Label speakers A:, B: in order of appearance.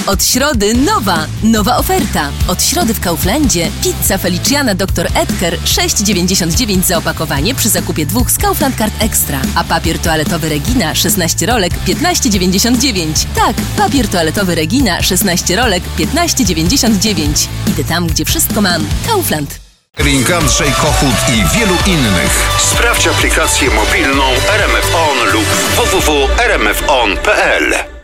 A: Od środy nowa oferta. Od środy w Kauflandzie pizza Feliciana Dr. Edgar 6,99 za opakowanie przy zakupie 2 z Kaufland Card Extra. A papier toaletowy Regina 16 rolek 15,99. Tak, papier toaletowy Regina 16 rolek 15,99. Idę tam, gdzie wszystko mam. Kaufland.
B: Link Andrzej Kochut i wielu innych.
C: Sprawdź aplikację mobilną RMF On lub www.rmfon.pl.